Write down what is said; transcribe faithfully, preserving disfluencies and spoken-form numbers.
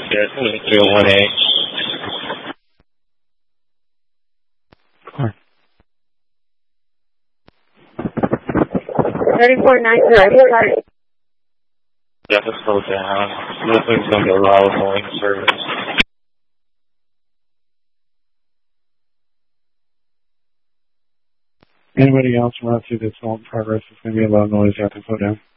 Yes, three oh one A. thirty-four ninety, sorry. Yeah, just slow down. This one's going to be a lot of annoying service. Anybody else run through this whole progress? It's going to be a lot of noise you have to slow down.